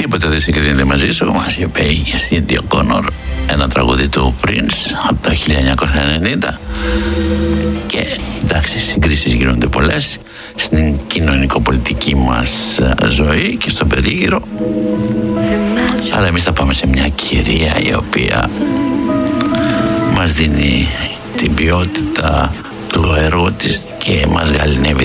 Τίποτα δεν συγκρίνεται μαζί σου, μας είπε η Σίντια Κόνορ, ένα τραγούδι του Prince από το 1990. Και εντάξει, συγκρίσεις γίνονται πολλές στην κοινωνικοπολιτική μας ζωή και στο περίγυρο, αλλά εμείς θα πάμε σε μια κυρία η οποία μας δίνει την ποιότητα του έργου της και μας γαληνεύει